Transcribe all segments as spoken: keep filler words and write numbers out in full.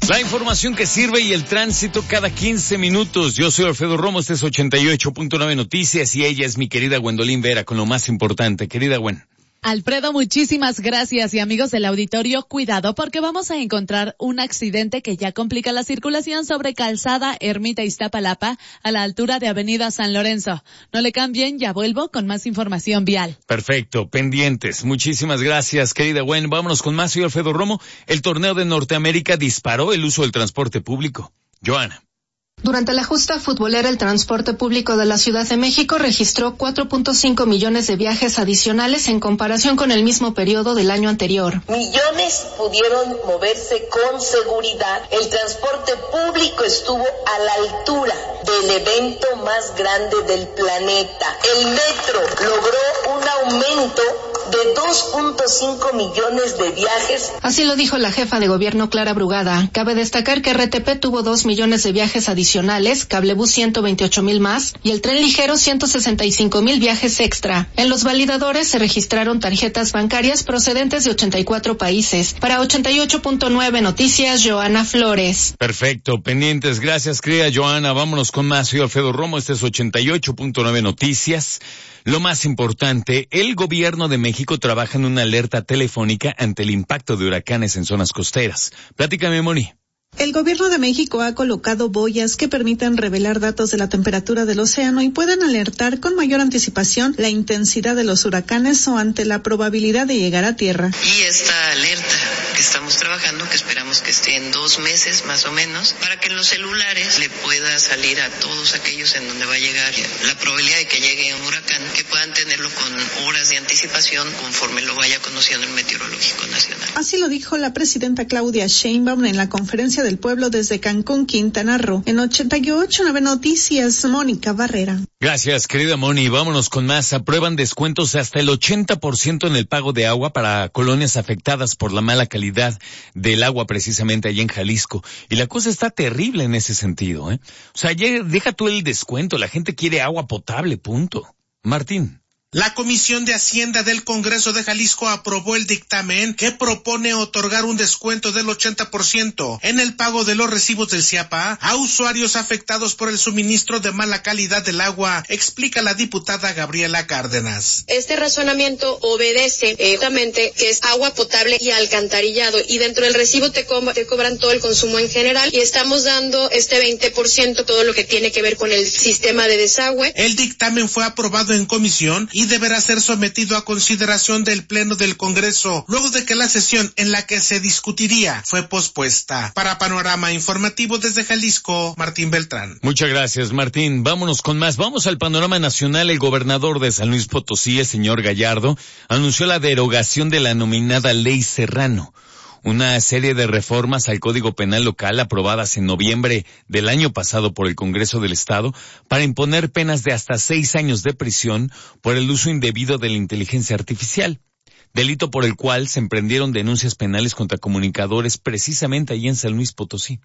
La información que sirve y el tránsito cada quince minutos. Yo soy Alfredo Romo, este es ochenta y ocho punto nueve Noticias y ella es mi querida Gwendolyn Vera con lo más importante. Querida Gwen. Alfredo, muchísimas gracias y amigos del auditorio, cuidado porque vamos a encontrar un accidente que ya complica la circulación sobre Calzada Ermita Iztapalapa a la altura de Avenida San Lorenzo. No le cambien, ya vuelvo con más información vial. Perfecto, pendientes. Muchísimas gracias, querida Gwen. Vámonos con más. Soy Alfredo Romo. El torneo de Norteamérica disparó el uso del transporte público. Joana. Durante la justa futbolera, el transporte público de la Ciudad de México registró cuatro punto cinco millones de viajes adicionales en comparación con el mismo periodo del año anterior. Millones pudieron moverse con seguridad. El transporte público estuvo a la altura del evento más grande del planeta. El metro logró un aumento de dos punto cinco millones de viajes. Así lo dijo la jefa de gobierno Clara Brugada. Cabe destacar que R T P tuvo dos millones de viajes adicionales, Cablebús ciento veintiocho mil más y el tren ligero ciento sesenta y cinco mil viajes extra. En los validadores se registraron tarjetas bancarias procedentes de ochenta y cuatro países. Para ochenta y ocho punto nueve Noticias, Joana Flores. Perfecto, pendientes. Gracias, querida Joana. Vámonos con más. Soy Alfredo Romo, este es ochenta y ocho punto nueve Noticias. Lo más importante, el gobierno de México trabaja en una alerta telefónica ante el impacto de huracanes en zonas costeras. Platícame, Moni. El gobierno de México ha colocado boyas que permitan revelar datos de la temperatura del océano y pueden alertar con mayor anticipación la intensidad de los huracanes o ante la probabilidad de llegar a tierra. Y esta alerta que estamos trabajando, que esperamos que esté en dos meses más o menos, para que en los celulares le pueda salir a todos aquellos en donde va a llegar la probabilidad de que llegue un huracán, que puedan tenerlo con horas de anticipación conforme lo vaya conociendo el Meteorológico Nacional. Así lo dijo la presidenta Claudia Sheinbaum en la conferencia del pueblo desde Cancún, Quintana Roo. En ochenta y ocho punto nueve Noticias, Mónica Barrera. Gracias, querida Moni. Vámonos con más. Aprueban descuentos hasta el ochenta por ciento en el pago de agua para colonias afectadas por la mala calidad del agua, precisamente allá en Jalisco. Y la cosa está terrible en ese sentido, ¿eh? O sea, ya deja tú el descuento. La gente quiere agua potable, punto. Martín. La Comisión de Hacienda del Congreso de Jalisco aprobó el dictamen que propone otorgar un descuento del ochenta por ciento en el pago de los recibos del CIAPA a usuarios afectados por el suministro de mala calidad del agua, explica la diputada Gabriela Cárdenas. Este razonamiento obedece eh, justamente que es agua potable y alcantarillado, y dentro del recibo te, co- te cobran todo el consumo en general, y estamos dando este veinte por ciento todo lo que tiene que ver con el sistema de desagüe. El dictamen fue aprobado en comisión y deberá ser sometido a consideración del Pleno del Congreso, luego de que la sesión en la que se discutiría fue pospuesta. Para Panorama Informativo desde Jalisco, Martín Beltrán. Muchas gracias, Martín. Vámonos con más. Vamos al panorama nacional. El gobernador de San Luis Potosí, el señor Gallardo, anunció la derogación de la denominada Ley Serrano, una serie de reformas al Código Penal local aprobadas en noviembre del año pasado por el Congreso del Estado para imponer penas de hasta seis años de prisión por el uso indebido de la inteligencia artificial, delito por el cual se emprendieron denuncias penales contra comunicadores precisamente allí en San Luis Potosí.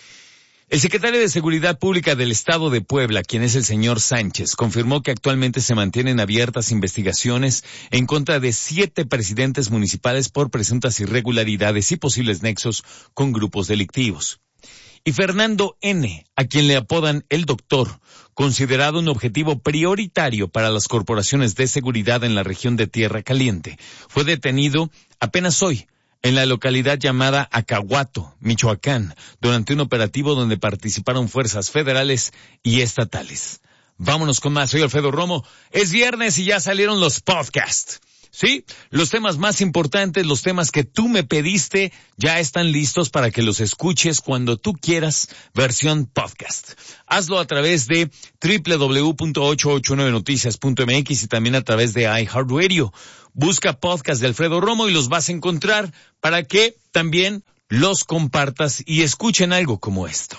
El secretario de Seguridad Pública del Estado de Puebla, quien es el señor Sánchez, confirmó que actualmente se mantienen abiertas investigaciones en contra de siete presidentes municipales por presuntas irregularidades y posibles nexos con grupos delictivos. Y Fernando N., a quien le apodan el Doctor, considerado un objetivo prioritario para las corporaciones de seguridad en la región de Tierra Caliente, fue detenido apenas hoy en la localidad llamada Acahuato, Michoacán, durante un operativo donde participaron fuerzas federales y estatales. Vámonos con más. Soy Alfredo Romo. Es viernes y ya salieron los podcasts. Sí, los temas más importantes, los temas que tú me pediste, ya están listos para que los escuches cuando tú quieras, versión podcast. Hazlo a través de doble u doble u doble u punto ochocientos ochenta y nueve noticias punto m x y también a través de iHeartRadio. Busca podcast de Alfredo Romo y los vas a encontrar para que también los compartas y escuchen algo como esto.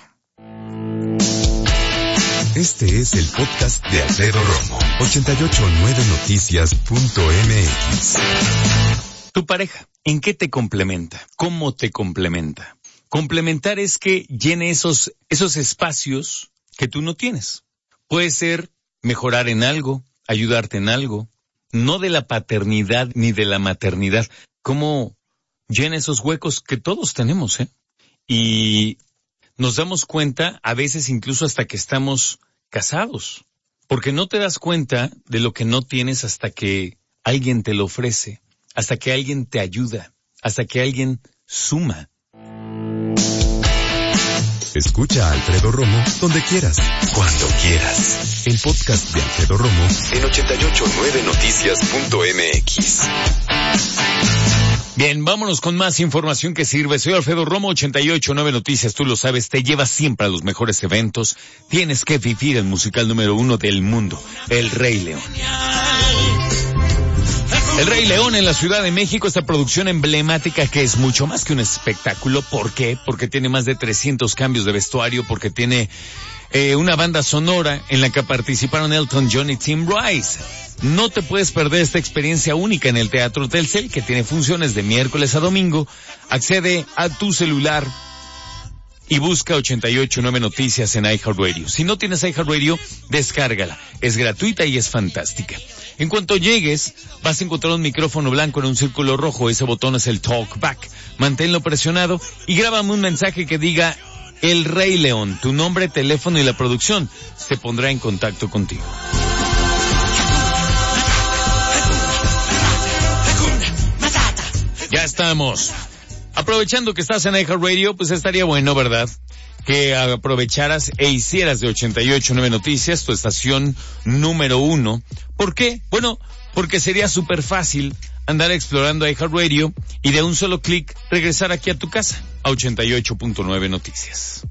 Este es el podcast de Alfredo Romo, ochenta y ocho punto nueve noticias punto m x. Tu pareja, ¿en qué te complementa? ¿Cómo te complementa? Complementar es que llene esos, esos espacios que tú no tienes. Puede ser mejorar en algo, ayudarte en algo, no de la paternidad ni de la maternidad. ¿Cómo llena esos huecos que todos tenemos, eh? y nos damos cuenta a veces incluso hasta que estamos casados, porque no te das cuenta de lo que no tienes hasta que alguien te lo ofrece, hasta que alguien te ayuda, hasta que alguien suma. Escucha a Alfredo Romo donde quieras, cuando quieras. El podcast de Alfredo Romo en ochenta y ocho punto nueve noticias punto m x. Bien, vámonos con más información que sirve. Soy Alfredo Romo, ochenta y ocho punto nueve Noticias, tú lo sabes, te lleva siempre a los mejores eventos. Tienes que vivir el musical número uno del mundo, El Rey León. El Rey León en la Ciudad de México, esta producción emblemática que es mucho más que un espectáculo. ¿Por qué? Porque tiene más de trescientos cambios de vestuario, porque tiene eh, una banda sonora en la que participaron Elton John y Tim Rice. No te puedes perder esta experiencia única en el Teatro Telcel, que tiene funciones de miércoles a domingo. Accede a tu celular y busca ochenta y ocho punto nueve Noticias en iHeartRadio. Si no tienes iHeartRadio, descárgala. Es gratuita y es fantástica. En cuanto llegues, vas a encontrar un micrófono blanco en un círculo rojo. Ese botón es el Talkback. Manténlo presionado y grábame un mensaje que diga El Rey León, tu nombre, teléfono y la producción se pondrá en contacto contigo. Ya estamos. Aprovechando que estás en iHeartRadio, pues estaría bueno, ¿verdad?, que aprovecharas e hicieras de ochenta y ocho punto nueve Noticias tu estación número uno. ¿Por qué? Bueno, porque sería súper fácil andar explorando iHeartRadio y de un solo clic regresar aquí a tu casa, a ochenta y ocho punto nueve Noticias.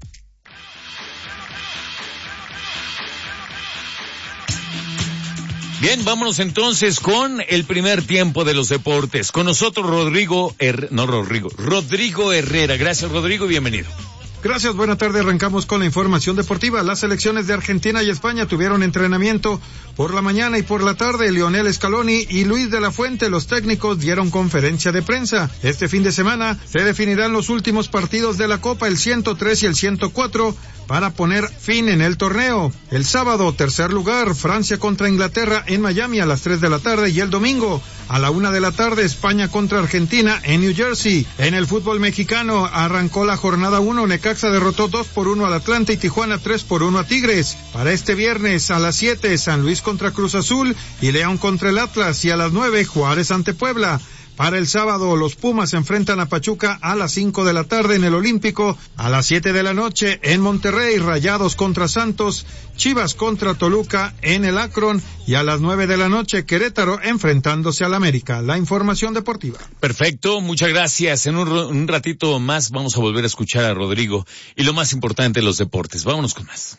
Bien, vámonos entonces con el primer tiempo de los deportes. Con nosotros Rodrigo Her... no Rodrigo, Rodrigo Herrera. Gracias, Rodrigo, y bienvenido. Gracias, buena tarde. Arrancamos con la información deportiva. Las selecciones de Argentina y España tuvieron entrenamiento por la mañana y por la tarde. Lionel Scaloni y Luis de la Fuente, los técnicos, dieron conferencia de prensa. Este fin de semana se definirán los últimos partidos de la Copa, el ciento tres y el ciento cuatro, para poner fin en el torneo. El sábado, tercer lugar, Francia contra Inglaterra en Miami a las tres de la tarde, y el domingo, a la una de la tarde, España contra Argentina en New Jersey. En el fútbol mexicano arrancó la jornada uno, Necaxa derrotó dos por uno al Atlante y Tijuana tres por uno a Tigres. Para este viernes a las siete, San Luis contra Cruz Azul y León contra el Atlas, y a las nueve, Juárez ante Puebla. Para el sábado, los Pumas se enfrentan a Pachuca a las cinco de la tarde en el Olímpico, a las siete de la noche en Monterrey, Rayados contra Santos, Chivas contra Toluca en el Akron, y a las nueve de la noche Querétaro enfrentándose al América. La información deportiva. Perfecto, muchas gracias. En un, un ratito más vamos a volver a escuchar a Rodrigo y lo más importante, los deportes. Vámonos con más.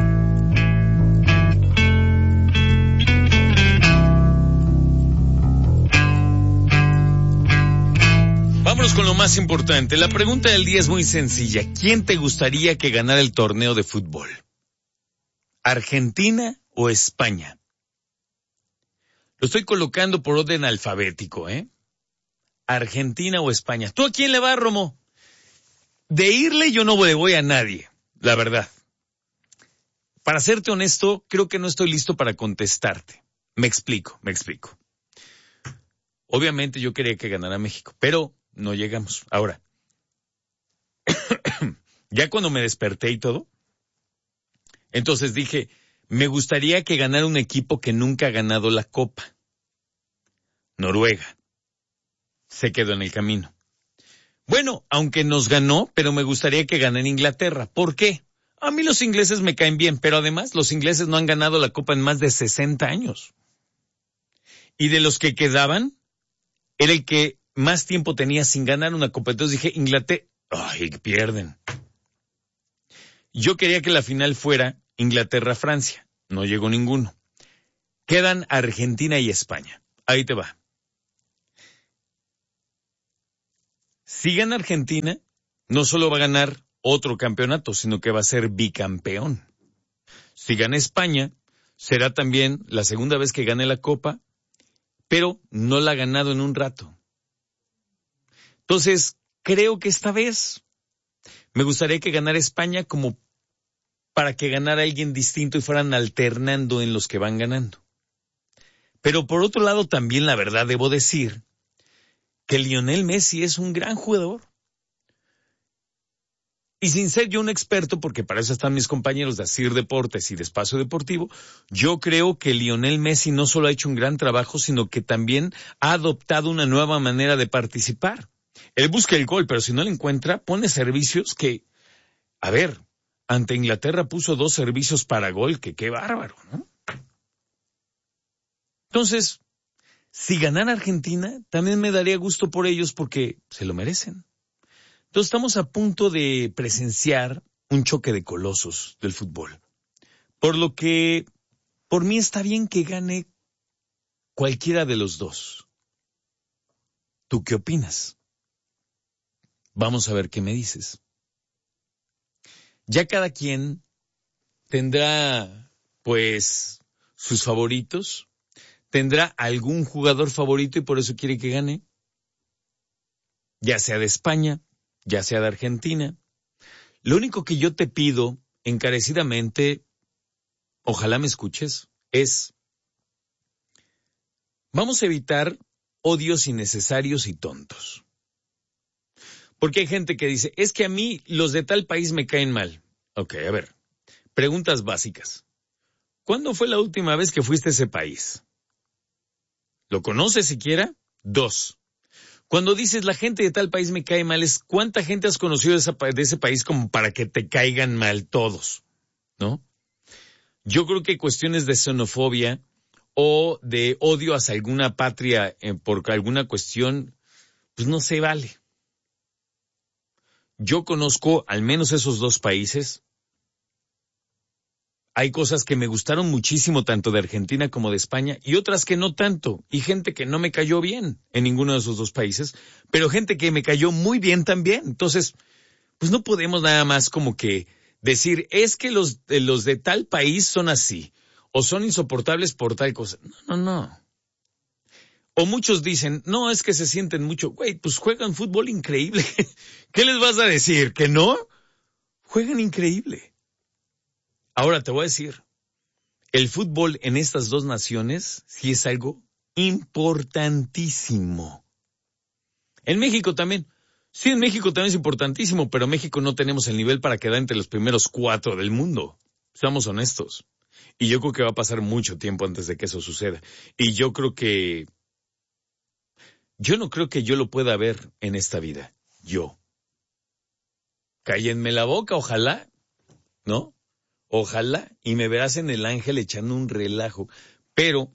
Vámonos con lo más importante. La pregunta del día es muy sencilla. ¿Quién te gustaría que ganara el torneo de fútbol? ¿Argentina o España? Lo estoy colocando por orden alfabético, ¿eh? ¿Argentina o España? ¿Tú a quién le vas, Romo? De irle yo no le voy a nadie, la verdad. Para serte honesto, creo que no estoy listo para contestarte. Me explico, me explico. Obviamente yo quería que ganara México, pero no llegamos. Ahora, ya cuando me desperté y todo, entonces dije, me gustaría que ganara un equipo que nunca ha ganado la Copa. Noruega. Se quedó en el camino. Bueno, aunque nos ganó, pero me gustaría que ganara Inglaterra. ¿Por qué? A mí los ingleses me caen bien, pero además los ingleses no han ganado la Copa en más de sesenta años. Y de los que quedaban, era el que más tiempo tenía sin ganar una Copa. Entonces dije, Inglaterra, ay, pierden. Yo quería que la final fuera Inglaterra-Francia. No llegó ninguno. Quedan Argentina y España. Ahí te va. Si gana Argentina, no solo va a ganar otro campeonato, sino que va a ser bicampeón. Si gana España, será también la segunda vez que gane la Copa, pero no la ha ganado en un rato. Entonces, creo que esta vez me gustaría que ganara España como para que ganara alguien distinto y fueran alternando en los que van ganando. Pero por otro lado, también la verdad debo decir que Lionel Messi es un gran jugador. Y sin ser yo un experto, porque para eso están mis compañeros de Asir Deportes y de Espacio Deportivo, yo creo que Lionel Messi no solo ha hecho un gran trabajo, sino que también ha adoptado una nueva manera de participar. Él busca el gol, pero si no lo encuentra, pone servicios que, a ver, ante Inglaterra puso dos servicios para gol, que qué bárbaro, ¿no? Entonces, si ganara Argentina, también me daría gusto por ellos porque se lo merecen. Entonces estamos a punto de presenciar un choque de colosos del fútbol. Por lo que, por mí está bien que gane cualquiera de los dos. ¿Tú qué opinas? Vamos a ver qué me dices. Ya cada quien tendrá, pues, sus favoritos. ¿Tendrá algún jugador favorito y por eso quiere que gane? Ya sea de España, ya sea de Argentina. Lo único que yo te pido encarecidamente, ojalá me escuches, es vamos a evitar odios innecesarios y tontos. Porque hay gente que dice, es que a mí los de tal país me caen mal. Ok, a ver, preguntas básicas. ¿Cuándo fue la última vez que fuiste a ese país? ¿Lo conoces siquiera? Dos. Cuando dices la gente de tal país me cae mal, es ¿cuánta gente has conocido de, esa, de ese país como para que te caigan mal todos? ¿No? Yo creo que cuestiones de xenofobia o de odio hacia alguna patria eh, por alguna cuestión, pues no se vale. Yo conozco al menos esos dos países. Hay cosas que me gustaron muchísimo tanto de Argentina como de España y otras que no tanto. Y gente que no me cayó bien en ninguno de esos dos países, pero gente que me cayó muy bien también. Entonces, pues no podemos nada más como que decir, es que los, los de tal país son así o son insoportables por tal cosa. No, no, no. O muchos dicen, no, es que se sienten mucho. Güey, pues juegan fútbol increíble. ¿Qué les vas a decir? ¿Que no? Juegan increíble. Ahora te voy a decir, el fútbol en estas dos naciones sí es algo importantísimo. En México también. Sí, en México también es importantísimo, pero en México no tenemos el nivel para quedar entre los primeros cuatro del mundo. Seamos honestos. Y yo creo que va a pasar mucho tiempo antes de que eso suceda. Y yo creo que... Yo no creo que yo lo pueda ver en esta vida. Yo. Cállenme la boca, ojalá, ¿no? Ojalá, y me verás en el Ángel echando un relajo, pero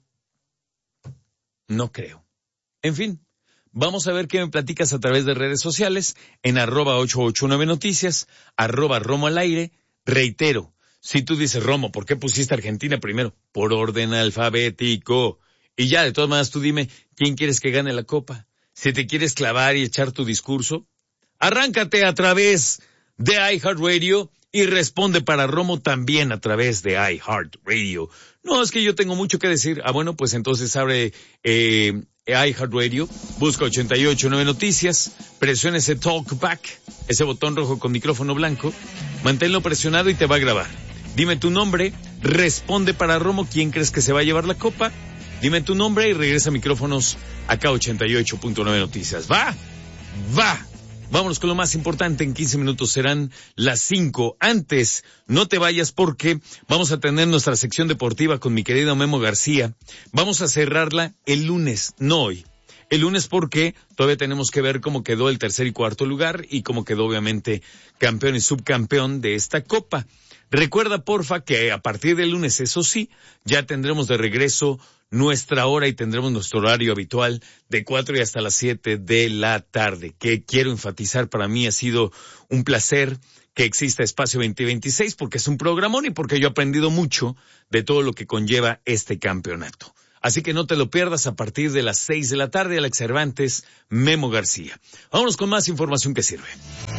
no creo. En fin, vamos a ver qué me platicas a través de redes sociales, en arroba ocho ocho nueve noticias, arroba Romo al aire. Reitero, si tú dices, Romo, ¿por qué pusiste Argentina primero? Por orden alfabético. Y ya, de todas maneras, tú dime, ¿quién quieres que gane la copa? Si te quieres clavar y echar tu discurso, arráncate a través de iHeartRadio y responde para Romo también a través de iHeartRadio. No, es que yo tengo mucho que decir. Ah, bueno, pues entonces abre eh, iHeartRadio, busca ochenta y ocho nueve Noticias, presiona ese talkback, ese botón rojo con micrófono blanco, manténlo presionado y te va a grabar. Dime tu nombre, responde para Romo, ¿quién crees que se va a llevar la copa? Dime tu nombre y regresa micrófonos acá ochenta y ocho punto nueve Noticias. ¿Va? ¡Va! Vámonos con lo más importante, en quince minutos serán las cinco. Antes, no te vayas porque vamos a tener nuestra sección deportiva con mi querido Memo García. Vamos a cerrarla el lunes, no hoy. El lunes porque todavía tenemos que ver cómo quedó el tercer y cuarto lugar y cómo quedó obviamente campeón y subcampeón de esta copa. Recuerda, porfa, que a partir del lunes, eso sí, ya tendremos de regreso nuestra hora y tendremos nuestro horario habitual de cuatro y hasta las siete de la tarde, que quiero enfatizar, para mí ha sido un placer que exista Espacio veinte veintiséis porque es un programón y porque yo he aprendido mucho de todo lo que conlleva este campeonato. Así que no te lo pierdas a partir de las seis de la tarde. Alex Cervantes, Memo García. Vámonos con más información que sirve.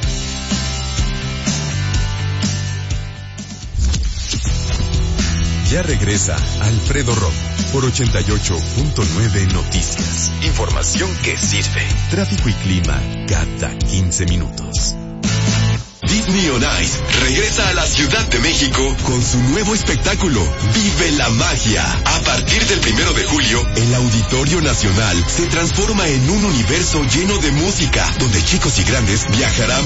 Ya regresa Alfredo Romo por ochenta y ocho punto nueve Noticias. Información que sirve. Tráfico y clima cada quince minutos. Disney on Ice regresa a la Ciudad de México con su nuevo espectáculo, Vive la Magia. A partir del primero de julio, el Auditorio Nacional se transforma en un universo lleno de música, donde chicos y grandes viajarán